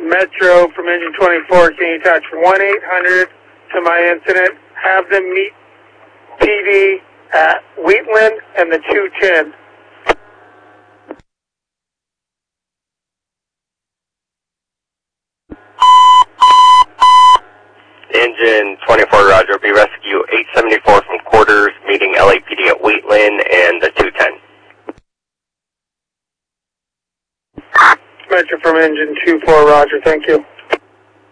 Metro from engine 24, can you touch 1-800 to my incident? Have them meet PD at Wheatland and the 210. Engine 24, Roger. Be rescue 874 from quarters, meeting LAPD at Wheatland and the 210. Metro from engine 24, Roger. Thank you.